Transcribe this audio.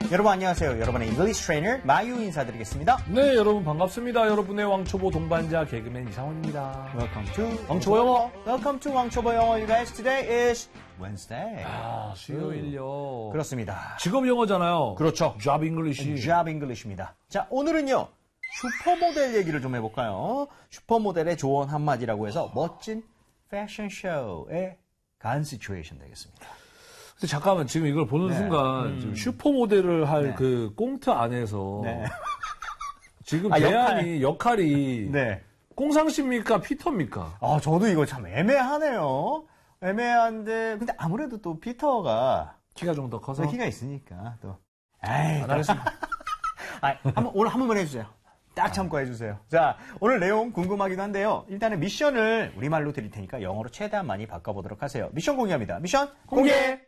여러분 안녕하세요. 여러분의 잉글리시 트레이너 마유 인사드리겠습니다. 네, 여러분 반갑습니다. 여러분의 왕초보 동반자 개그맨 이상원입니다. Welcome to 왕초보 영어. Welcome to 왕초보 영어. You guys, today is Wednesday. 수요일요. 그렇습니다. 직업 영어잖아요. 그렇죠. Job English. Job English입니다. 자, 오늘은요. 슈퍼모델 얘기를 좀 해볼까요? 슈퍼모델의 조언 한마디라고 해서 멋진 패션쇼에 간 시츄에이션 되겠습니다. 근데 잠깐만, 지금 이걸 보는 순간, 지금 슈퍼모델을 할 그 꽁트 안에서, 지금 역할이, 꽁상씨입니까? 피터입니까? 저도 이거 참 애매하네요. 애매한데, 근데 아무래도 또 피터가. 키가 좀 더 커서. 키가 있으니까, 또. 에이. 안 하겠습니다. 오늘 한 번만 해주세요. 딱 참고 해주세요. 자, 오늘 내용 궁금하기도 한데요. 일단은 미션을 우리말로 드릴 테니까 영어로 최대한 많이 바꿔보도록 하세요. 미션 공개합니다. 미션 공개!